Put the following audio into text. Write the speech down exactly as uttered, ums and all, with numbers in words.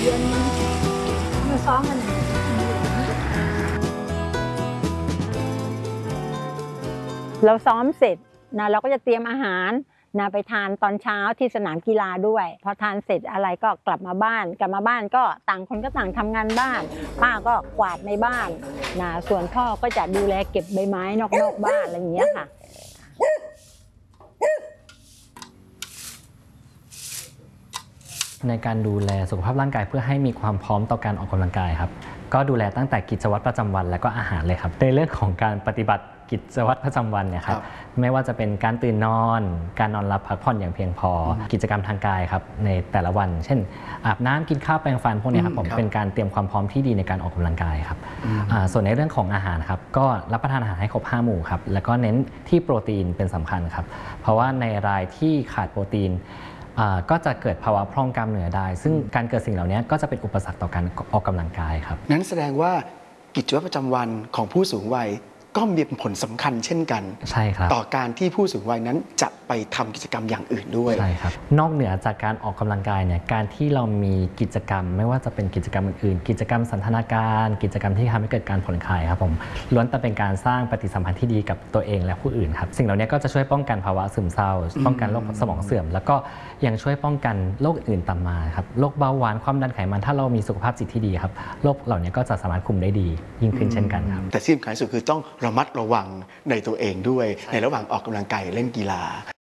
เดือนมาซ้อมกันเราซ้อมเสร็จนะเราก็จะเตรียมอาหารนะไปทานตอนเช้าที่สนามกีฬาด้วยพอทานเสร็จอะไรก็กลับมาบ้านกลับมาบ้านก็ต่างคนก็ต่างทำงานบ้านป้าก็กวาดในบ้านนะส่วนพ่อก็จะดูแลเก็บใบไม้นอกๆบ้านอะไรอย่างเงี้ยค่ะในการดูแลสุขภาพร่างกายเพื่อให้มีความพร้อมต่อการออกกำลังกายครับก็ดูแลตั้งแต่กิจวัตรประจำวันและก็อาหารเลยครับในเรื่องของการปฏิบัติกิจวัตรประจำวันเนี่ยครับไม่ว่าจะเป็นการตื่นนอนการนอนหลับพักผ่อนอย่างเพียงพอกิจกรรมทางกายครับในแต่ละวันเช่นอาบน้ำกินข้าวแปรงฟันพวกนี้ครับผมเป็นการเตรียมความพร้อมที่ดีในการออกกำลังกายครับส่วนในเรื่องของอาหารครับก็รับประทานอาหารให้ครบห้าหมู่ครับแล้วก็เน้นที่โปรตีนเป็นสำคัญครับเพราะว่าในรายที่ขาดโปรตีนก็จะเกิดภาวะพร่องกล้ามเนื้อได้ซึ่งการเกิดสิ่งเหล่านี้ก็จะเป็นอุปสรรคต่อการออกกำลังกายครับนั้นแสดงว่ากิจวัตรประจำวันของผู้สูงวัยก็มีผลสำคัญเช่นกันใช่ครับต่อการที่ผู้สูงวัยนั้นจะไปทำกิจกรรมอย่างอื่นด้วยใช่ครับนอกเหนือจากการออกกำลังกายเนี่ยการที่เรามีกิจกรรมไม่ว่าจะเป็นกิจกรรมอื่นๆกิจกรรมสันทนาการกิจกรรมที่ทำให้เกิดการผ่อนคลายครับผมล้วนแต่เป็นการสร้างปฏิสัมพันธ์ที่ดีกับตัวเองและผู้อื่นครับสิ่งเหล่านี้ก็จะช่วยป้องกันภาวะซึมเศร้าป้องกันโรคสมองเสื่อมแล้วก็ยังช่วยป้องกันโรคอื่นตามมาครับโรคเบาหวานความดันไขมันถ้าเรามีสุขภาพจิตที่ดีครับโรคเหล่านี้ก็จะสามารถคุมได้ดียิ่งขึ้นเช่นกันครับแต่ที่สำคัญที่สุดคือต้องระมัดระวังในตัวเองด้วยในระหว่างออกกำลังกายเล่นกีฬา